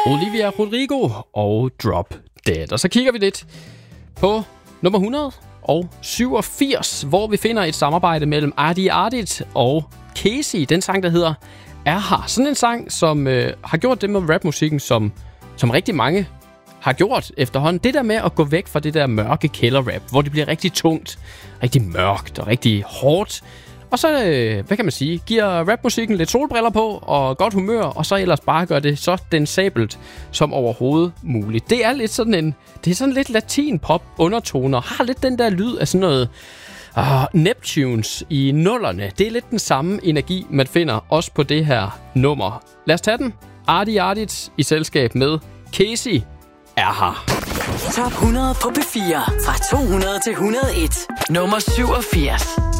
Olivia Rodrigo og Drop Dead. Og så kigger vi lidt på nummer 187, hvor vi finder et samarbejde mellem Adi Ardit og Casey. Den sang, der hedder Er Her. Sådan en sang, som har gjort det med rapmusikken, som rigtig mange har gjort efterhånden. Det der med at gå væk fra det der mørke kælderrap, hvor det bliver rigtig tungt, rigtig mørkt og rigtig hårdt. Og så, hvad kan man sige, giver rapmusikken lidt solbriller på og godt humør, og så ellers bare gør det så densabelt som overhovedet muligt. Det er lidt sådan sådan lidt latin pop undertoner, har lidt den der lyd af sådan noget Neptunes i nullerne. Det er lidt den samme energi, man finder også på det her nummer. Lad os tage den. Adi Ardit i selskab med Casey Er Her. Top 100 på P4 fra 200 til 101. Nummer 87.